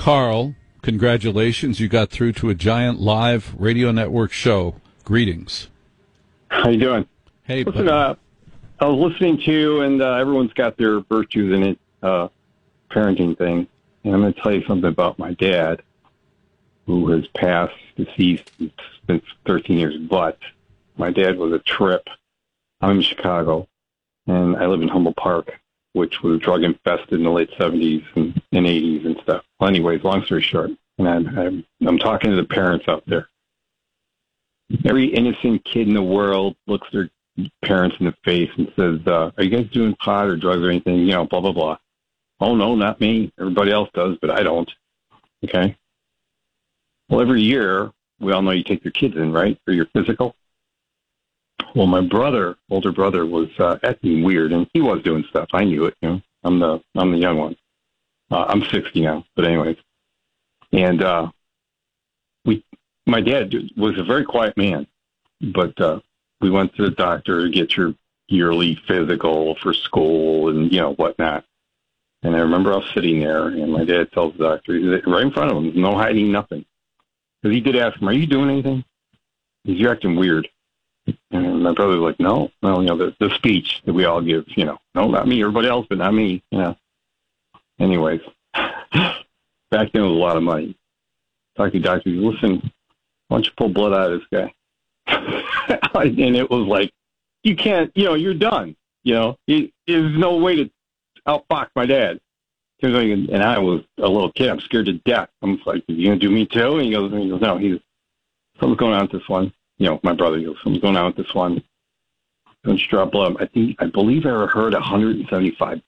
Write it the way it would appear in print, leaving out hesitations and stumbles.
Carl, congratulations. You got through to a giant live radio network show. Greetings. How you doing? Hey, listen, I was listening to you, and everyone's got their virtues in it, parenting thing. And I'm going to tell you something about my dad, who has passed, deceased. It's been 13 years, but my dad was a trip. I'm in Chicago, and I live in Humboldt Park, which was drug infested in the late 70s and 80s and stuff. Well, anyways, long story short, and I'm talking to the parents out there. Every innocent kid in the world looks their parents in the face and says, are you guys doing pot or drugs or anything? You know, blah, blah, blah. Oh, no, not me. Everybody else does, but I don't. Okay? Well, every year, we all know you take your kids in, right, for your physical. Well, my older brother, was acting weird, and he was doing stuff. I knew it. You know, I'm the young one. I'm 60 now, but anyways. And my dad was a very quiet man, but we went to the doctor to get your yearly physical for school and whatnot. And I remember I was sitting there, and my dad tells the doctor, he's right in front of him, no hiding, nothing. Because he did ask him, "Are you doing anything?" You're acting weird. And my brother was like, no, the speech that we all give, no, not me, everybody else, but not me, Anyways, back then it was a lot of money. Talking to doctors, listen, why don't you pull blood out of this guy? And it was like, you can't, you're done. There's no way to outfox my dad. And I was a little kid. I'm scared to death. I'm like, are you going to do me too? And he goes, no, something's going on with this one. My brother goes, something's going on with this one. Don't you draw blood. I believe I heard $175